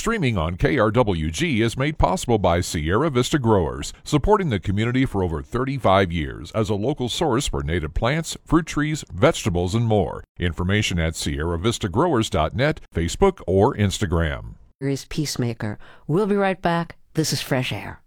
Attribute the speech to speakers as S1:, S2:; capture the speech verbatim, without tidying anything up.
S1: Streaming on K R W G is made possible by Sierra Vista Growers, supporting the community for over thirty-five years as a local source for native plants, fruit trees, vegetables, and more. Information at sierra vista growers dot net, Facebook, or Instagram.
S2: Here is Peacemaker. We'll be right back. This is Fresh Air.